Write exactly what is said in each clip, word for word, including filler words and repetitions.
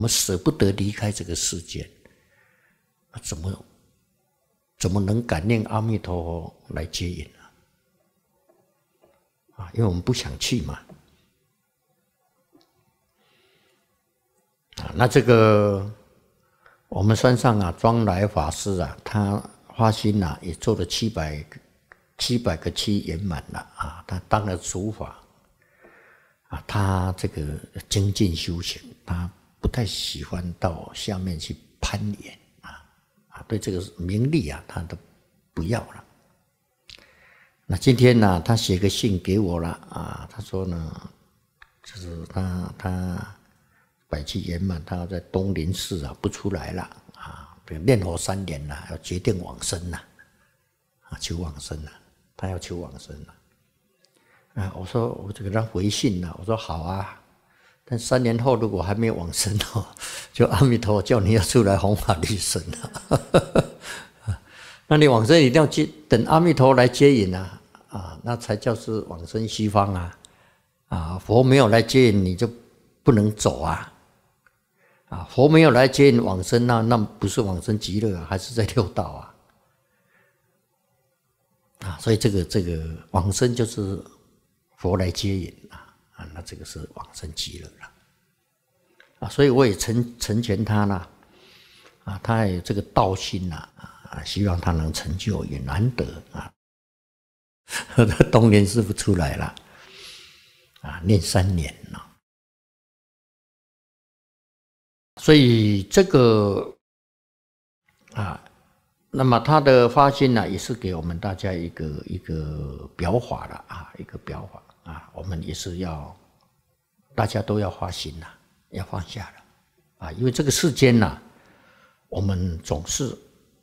们舍不得离开这个世界，怎么怎么能感念阿弥陀佛来接引呢？啊，因为我们不想去嘛。啊，那这个我们山上啊，庄来法师啊，他发心啊，也做了七百七百个七圆满了啊，他当了主法啊，他这个精进修行，他不太喜欢到下面去攀岩啊啊，对这个名利啊，他都不要了。那今天呢、啊，他写个信给我了啊，他说呢，就是他他百七圆满，他要在东林寺啊不出来了啊，念佛三年了，要决定往生了啊，求往生了，他要求往生了啊。我说我就给他回信了，我说好啊，但三年后如果还没有往生哦，就阿弥陀佛叫你要出来弘法利生了。那你往生一定要接等阿弥陀佛来接引啊。啊，那才叫是往生西方啊！啊，佛没有来接引，你就不能走啊！啊，佛没有来接引往生，那那不是往生极乐啊，还是在六道啊！啊，所以这个这个往生就是佛来接引啊啊，那这个是往生极乐了啊！所以我也成成全他了啊，他也有这个道心呐啊，希望他能成就，也难得啊。东林师父出来了啊，念三年了，所以这个啊，那么他的发心呢、啊，也是给我们大家一个一个表法了啊，一个表法啊，我们也是要大家都要发心了，要放下了啊，因为这个世间呢、啊，我们总是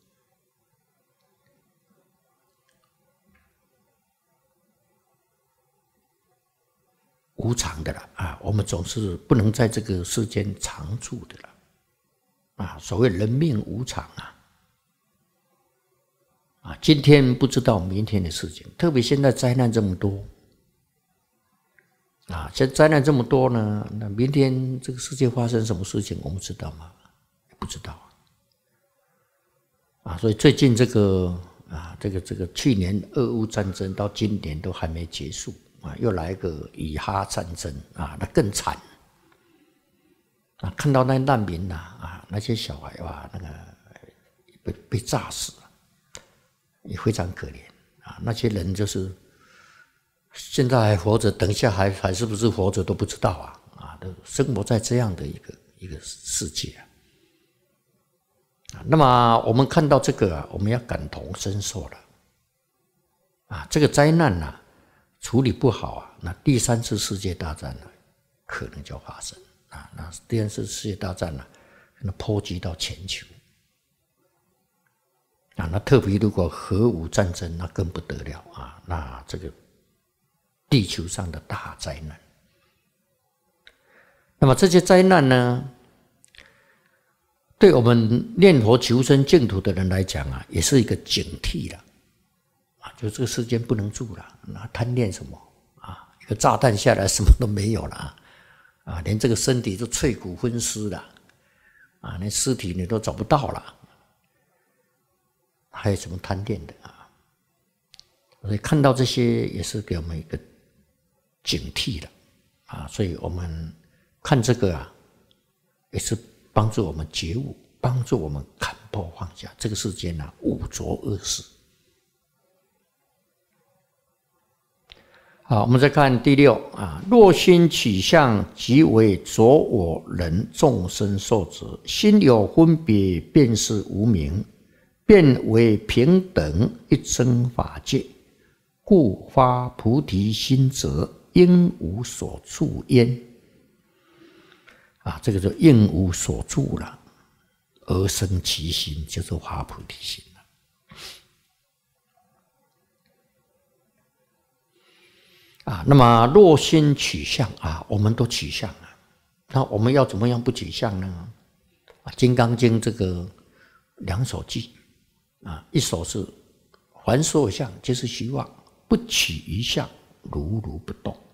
无常的了啊，我们总是不能在这个世间常住的了啊。所谓人命无常啊，啊，今天不知道明天的事情，特别现在灾难这么多啊，现在灾难这么多呢，那明天这个世界发生什么事情，我们知道吗？不知道啊。所以最近这个啊，这个这个去年俄乌战争到今年都还没结束。啊，又来一个以哈战争啊，那更惨啊！看到那难民呐啊，那些小孩哇，那个被被炸死了，也非常可怜啊。那些人就是现在还活着，等一下还还是不是活着都不知道啊啊！都生活在这样的一个一个世界啊。那么我们看到这个啊，我们要感同身受了啊！这个灾难呐、啊。处理不好啊，那第三次世界大战呢，可能就发生啊。那第三次世界大战呢，可能波及到全球啊。那特别如果核武战争，那更不得了啊。那这个地球上的大灾难，那么这些灾难呢，对我们念佛求生净土的人来讲啊，也是一个警惕了。就这个世间不能住了，那贪恋什么啊？一个炸弹下来，什么都没有了啊！啊，连这个身体都脆骨昏尸了啊，连尸体你都找不到了，还有什么贪恋的啊？所以看到这些也是给我们一个警惕的啊，所以我们看这个啊，也是帮助我们觉悟，帮助我们看破放下。这个世间啊，勿着恶事。好，我们再看第六啊，若心取向，即为着我人众生受执；心有分别，便是无明，变为平等一真法界。故发菩提心者，应无所住焉。啊，这个就应无所住了，而生其心，就是发菩提心。啊，那么若心取向啊，我们都取向了，那我们要怎么样不取向呢？啊，《金刚经》这个两首偈啊，一首是凡所有相，皆是虚妄，不取一相，如如不动。